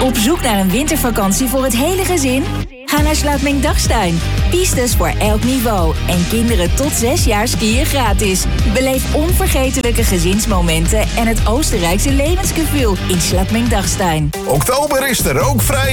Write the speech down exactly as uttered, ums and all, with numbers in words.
Op zoek naar een wintervakantie voor het hele gezin? Ga naar Slaapming-Dachstein. Pistes voor elk niveau. En kinderen tot zes jaar skiën gratis. Beleef onvergetelijke gezinsmomenten en het Oostenrijkse levensgevoel in Slaapming-Dachstein. Oktober is er ook vrij.